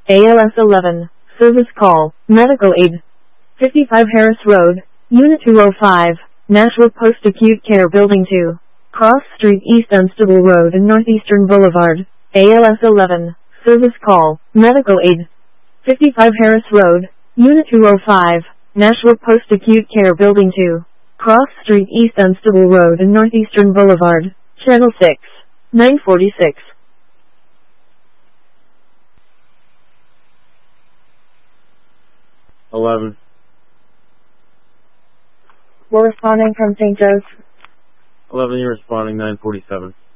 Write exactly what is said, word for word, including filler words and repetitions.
A L S eleven, service call, medical aid. fifty-five Harris Road, Unit two oh five, Nashua Post Acute Care Building two, Cross Street East Dunstable Road and Northeastern Boulevard. A L S eleven, service call, medical aid. fifty-five Harris Road, Unit two oh five, Nashua Post Acute Care Building two, Cross Street East Dunstable Road and Northeastern Boulevard. Channel six, nine forty-six. eleven. We're responding from Saint Joe's. eleven, you're responding, nine forty-seven.